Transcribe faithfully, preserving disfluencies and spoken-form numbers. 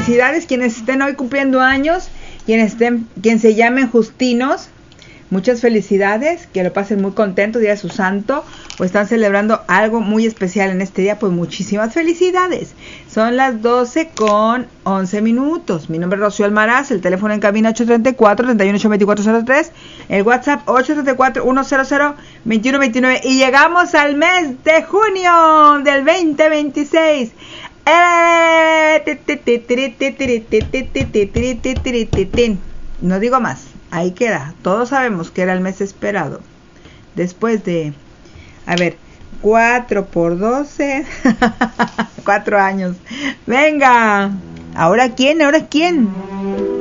felicidades quienes estén hoy cumpliendo años, quienes estén, quien se llamen Justinos. Muchas felicidades, que lo pasen muy contentos, día de su santo, o están celebrando algo muy especial en este día, pues muchísimas felicidades. Son las doce con once minutos. Mi nombre es Rocío Almaraz, el teléfono en cabina ocho tres cuatro, tres uno ocho, dos cuatro cero tres, el WhatsApp ocho tres cuatro, uno cero cero, dos uno dos nueve, y llegamos al mes de junio del veinte veintiséis. No digo más. Ahí queda, todos sabemos que era el mes esperado. Después de, a ver, cuatro por doce, cuatro años. Venga, ¿ahora quién? ¿Ahora quién?